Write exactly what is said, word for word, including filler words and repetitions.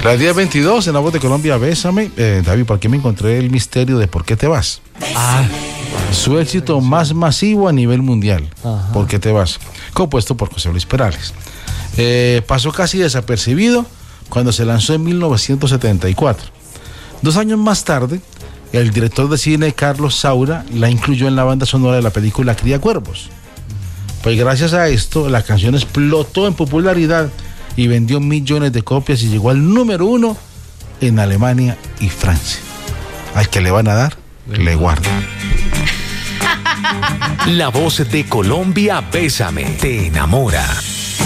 La diez veintidós, en La Voz de Colombia, Bésame. Eh, David, ¿por qué me encontré el misterio de por qué te vas? Ah, Su éxito más masivo a nivel mundial. Ajá. ¿Por qué te vas? Compuesto por José Luis Perales. Eh, pasó casi desapercibido cuando se lanzó en mil novecientos setenta y cuatro. Dos años más tarde, el director de cine Carlos Saura la incluyó en la banda sonora de la película Cría Cuervos. Pues gracias a esto, la canción explotó en popularidad y vendió millones de copias y llegó al número uno en Alemania y Francia. Al que le van a dar, le guardan. La Voz de Colombia, Bésame, te enamora.